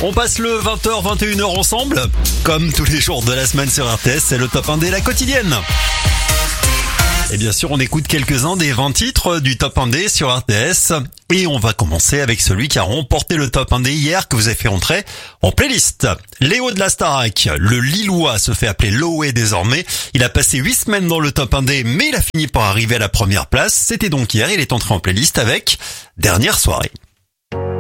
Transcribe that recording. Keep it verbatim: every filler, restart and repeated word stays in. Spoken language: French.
On passe le vingt heures vingt et une heures ensemble. Comme tous les jours de la semaine sur R T S, c'est le top un D, la quotidienne. Et bien sûr, on écoute quelques-uns des vingt titres du top un D sur R T S. Et on va commencer avec celui qui a remporté le top un D hier, que vous avez fait entrer en playlist. Léo de la Starac, le Lillois, se fait appeler Loé désormais. Il a passé huit semaines dans le top un D, mais il a fini par arriver à la première place. C'était donc hier, il est entré en playlist avec Dernière soirée.